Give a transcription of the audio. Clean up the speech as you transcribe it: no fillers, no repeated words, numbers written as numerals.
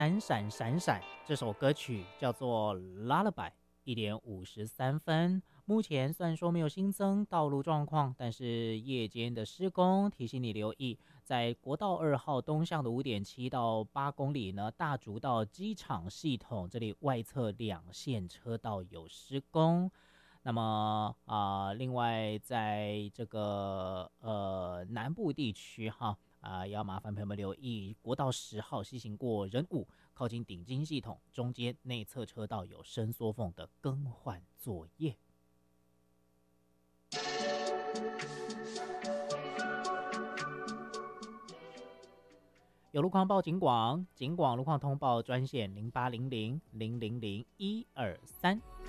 闪闪闪闪这首歌曲叫做 Lullaby， 1点53分。目前虽然说没有新增道路状况，但是夜间的施工提醒你留意，在国道2号东向的5.7到8公里呢，大竹到机场系统这里外侧2线车道有施工。那么另外在这个南部地区哈要麻烦朋友们留意国道10号西行过仁武，靠近顶金系统中间内侧车道有伸缩缝的更换作业。有路况报警广，警广路况通报专线0800000123。